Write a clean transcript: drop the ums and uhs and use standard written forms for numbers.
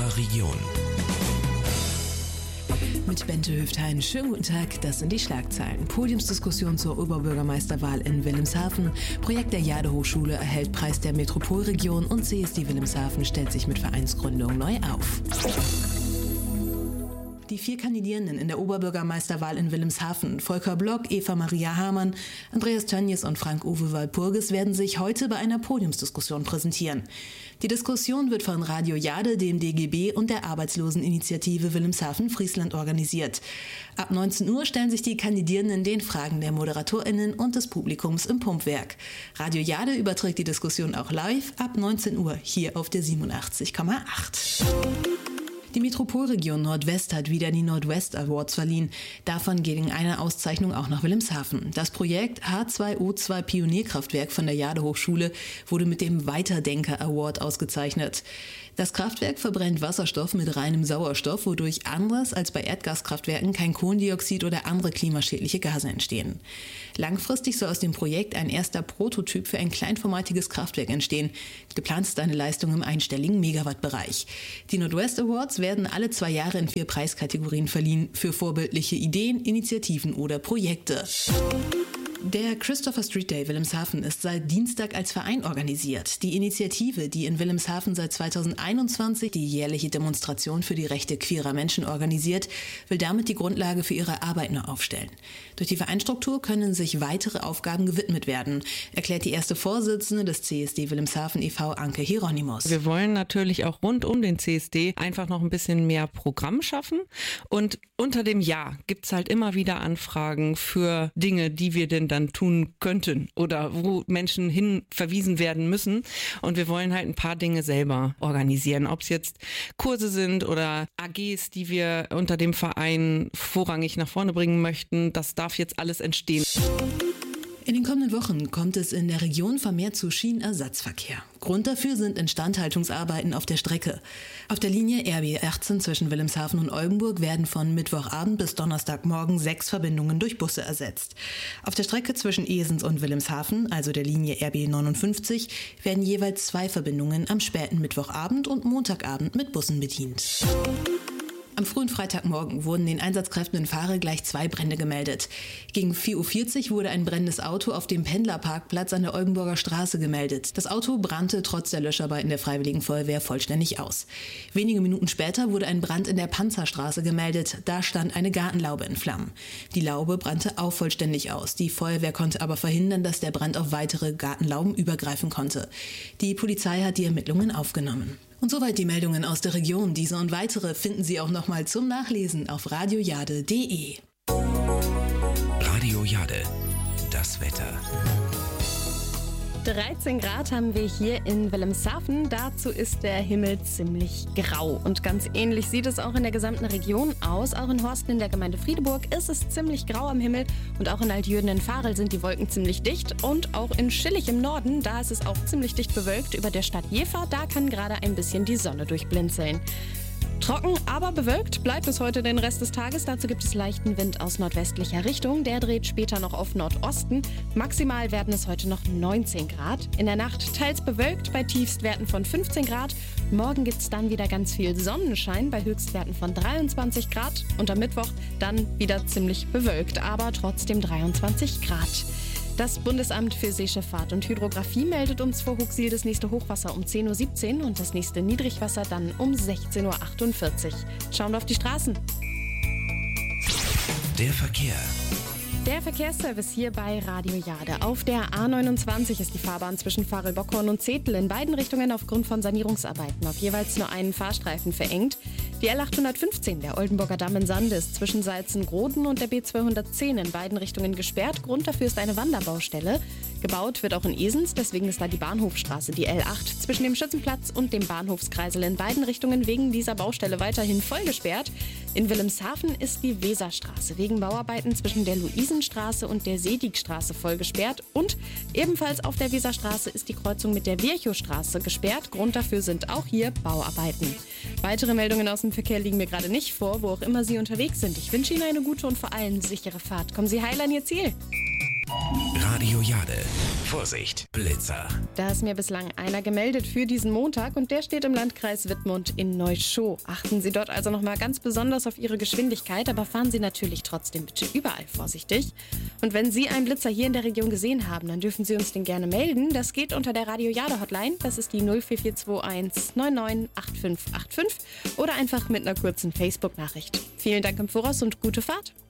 unserer Region. Mit Bente Höftein. Schönen guten Tag, das sind die Schlagzeilen. Podiumsdiskussion zur Oberbürgermeisterwahl in Wilhelmshaven. Projekt der Jade-Hochschule erhält Preis der Metropolregion und CSD Wilhelmshaven stellt sich mit Vereinsgründung neu auf. Die 4 Kandidierenden in der Oberbürgermeisterwahl in Wilhelmshaven, Volker Block, Eva-Maria Hamann, Andreas Tönjes und Frank-Uwe Walpurgis, werden sich heute bei einer Podiumsdiskussion präsentieren. Die Diskussion wird von Radio Jade, dem DGB und der Arbeitsloseninitiative Wilhelmshaven-Friesland organisiert. Ab 19 Uhr stellen sich die Kandidierenden den Fragen der ModeratorInnen und des Publikums im Pumpwerk. Radio Jade überträgt die Diskussion auch live ab 19 Uhr hier auf der 87,8. Die Metropolregion Nordwest hat wieder die Nordwest Awards verliehen. Davon ging eine Auszeichnung auch nach Wilhelmshaven. Das Projekt H2O2 Pionierkraftwerk von der Jade-Hochschule wurde mit dem Weiterdenker Award ausgezeichnet. Das Kraftwerk verbrennt Wasserstoff mit reinem Sauerstoff, wodurch anders als bei Erdgaskraftwerken kein Kohlendioxid oder andere klimaschädliche Gase entstehen. Langfristig soll aus dem Projekt ein erster Prototyp für ein kleinformatiges Kraftwerk entstehen. Geplant ist eine Leistung im einstelligen Megawattbereich. Die Nordwest Awards werden alle 2 Jahre in 4 Preiskategorien verliehen für vorbildliche Ideen, Initiativen oder Projekte. Der Christopher Street Day Wilhelmshaven ist seit Dienstag als Verein organisiert. Die Initiative, die in Wilhelmshaven seit 2021 die jährliche Demonstration für die Rechte queerer Menschen organisiert, will damit die Grundlage für ihre Arbeit neu aufstellen. Durch die Vereinsstruktur können sich weitere Aufgaben gewidmet werden, erklärt die erste Vorsitzende des CSD Wilhelmshaven e.V. Anke Hieronymus. Wir wollen natürlich auch rund um den CSD einfach noch ein bisschen mehr Programm schaffen und unter dem Jahr gibt's halt immer wieder Anfragen für Dinge, die wir denn dann tun könnten oder wo Menschen hin verwiesen werden müssen. Und wir wollen halt ein paar Dinge selber organisieren. Ob es jetzt Kurse sind oder AGs, die wir unter dem Verein vorrangig nach vorne bringen möchten, das darf jetzt alles entstehen. In den kommenden Wochen kommt es in der Region vermehrt zu Schienenersatzverkehr. Grund dafür sind Instandhaltungsarbeiten auf der Strecke. Auf der Linie RB 18 zwischen Wilhelmshaven und Oldenburg werden von Mittwochabend bis Donnerstagmorgen 6 Verbindungen durch Busse ersetzt. Auf der Strecke zwischen Esens und Wilhelmshaven, also der Linie RB 59, werden jeweils 2 Verbindungen am späten Mittwochabend und Montagabend mit Bussen bedient. Am frühen Freitagmorgen wurden den Einsatzkräften in Fahre gleich 2 Brände gemeldet. Gegen 4:40 Uhr wurde ein brennendes Auto auf dem Pendlerparkplatz an der Oldenburger Straße gemeldet. Das Auto brannte trotz der Löscharbeiten der Freiwilligen Feuerwehr vollständig aus. Wenige Minuten später wurde ein Brand in der Panzerstraße gemeldet. Da stand eine Gartenlaube in Flammen. Die Laube brannte auch vollständig aus. Die Feuerwehr konnte aber verhindern, dass der Brand auf weitere Gartenlauben übergreifen konnte. Die Polizei hat die Ermittlungen aufgenommen. Und soweit die Meldungen aus der Region. Diese und weitere finden Sie auch nochmal zum Nachlesen auf radiojade.de. Radio Jade, das Wetter. 13 Grad haben wir hier in Wilhelmshaven. Dazu ist der Himmel ziemlich grau. Und ganz ähnlich sieht es auch in der gesamten Region aus. Auch in Horsten in der Gemeinde Friedeburg ist es ziemlich grau am Himmel. Und auch in Altjürden in Varel sind die Wolken ziemlich dicht. Und auch in Schillig im Norden, da ist es auch ziemlich dicht bewölkt. Über der Stadt Jever, da kann gerade ein bisschen die Sonne durchblinzeln. Trocken, aber bewölkt bleibt es heute den Rest des Tages. Dazu gibt es leichten Wind aus nordwestlicher Richtung. Der dreht später noch auf Nordosten. Maximal werden es heute noch 19 Grad. In der Nacht teils bewölkt bei Tiefstwerten von 15 Grad. Morgen gibt es dann wieder ganz viel Sonnenschein bei Höchstwerten von 23 Grad. Und am Mittwoch dann wieder ziemlich bewölkt, aber trotzdem 23 Grad. Das Bundesamt für Seeschifffahrt und Hydrographie meldet uns vor Huxil das nächste Hochwasser um 10:17 Uhr und das nächste Niedrigwasser dann um 16:48 Uhr. Schauen wir auf die Straßen. Der Verkehr. Der Verkehrsservice hier bei Radio Jade. Auf der A29 ist die Fahrbahn zwischen Varel-Bockhorn und Zetel in beiden Richtungen aufgrund von Sanierungsarbeiten auf jeweils nur einen Fahrstreifen verengt. Die L815, der Oldenburger Damm in Sande, ist zwischen Salzen-Groden und der B210 in beiden Richtungen gesperrt. Grund dafür ist eine Wanderbaustelle. Gebaut wird auch in Esens, deswegen ist da die Bahnhofstraße, die L8, zwischen dem Schützenplatz und dem Bahnhofskreisel in beiden Richtungen wegen dieser Baustelle weiterhin voll gesperrt. In Wilhelmshaven ist die Weserstraße wegen Bauarbeiten zwischen der Luisenstraße und der Sedigstraße voll gesperrt. Und ebenfalls auf der Weserstraße ist die Kreuzung mit der Virchowstraße gesperrt. Grund dafür sind auch hier Bauarbeiten. Weitere Meldungen aus dem Verkehr liegen mir gerade nicht vor, wo auch immer Sie unterwegs sind. Ich wünsche Ihnen eine gute und vor allem sichere Fahrt. Kommen Sie heil an Ihr Ziel. Radio Jade. Vorsicht, Blitzer. Da ist mir bislang einer gemeldet für diesen Montag und der steht im Landkreis Wittmund in Neuschow. Achten Sie dort also nochmal ganz besonders auf Ihre Geschwindigkeit, aber fahren Sie natürlich trotzdem bitte überall vorsichtig. Und wenn Sie einen Blitzer hier in der Region gesehen haben, dann dürfen Sie uns den gerne melden. Das geht unter der Radio Jade Hotline, das ist die 04421 998585 oder einfach mit einer kurzen Facebook-Nachricht. Vielen Dank im Voraus und gute Fahrt.